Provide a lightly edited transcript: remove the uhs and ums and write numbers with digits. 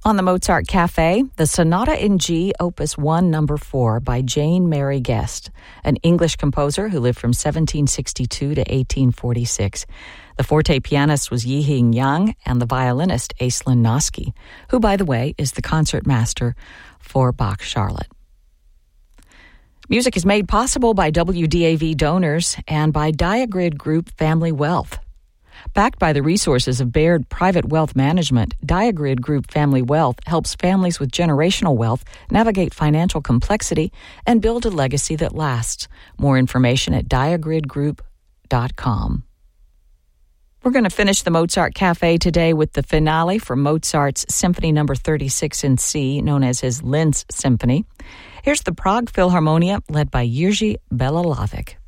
On the Mozart Cafe, the Sonata in G, Opus 1, Number 4, by Jane Mary Guest, an English composer who lived from 1762 to 1846. The forte pianist was Yihing Yang and the violinist Aislinn Noske, who, by the way, is the concert master for Bach Charlotte. Music is made possible by WDAV donors and by Diagrid Group Family Wealth. Backed by the resources of Baird Private Wealth Management, Diagrid Group Family Wealth helps families with generational wealth navigate financial complexity and build a legacy that lasts. More information at diagridgroup.com. We're going to finish the Mozart Cafe today with the finale from Mozart's Symphony No. 36 in C, known as his Linz Symphony. Here's the Prague Philharmonia, led by Jiří Bělohlávek.